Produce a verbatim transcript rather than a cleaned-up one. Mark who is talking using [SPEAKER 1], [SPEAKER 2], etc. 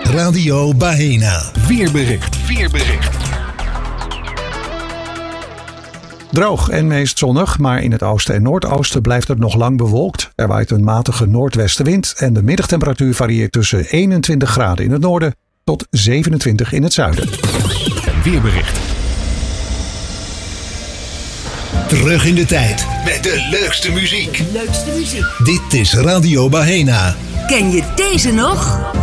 [SPEAKER 1] Radio Baena.
[SPEAKER 2] Weerbericht. Weerbericht.
[SPEAKER 3] Droog en meest zonnig, maar in het oosten en noordoosten blijft het nog lang bewolkt. Er waait een matige noordwestenwind en de middagtemperatuur varieert tussen eenentwintig graden in het noorden tot zevenentwintig in het zuiden.
[SPEAKER 2] Weerbericht.
[SPEAKER 1] Terug in de tijd met de leukste muziek.
[SPEAKER 4] Leukste muziek.
[SPEAKER 1] Dit is Radio Baena.
[SPEAKER 4] Ken je deze nog?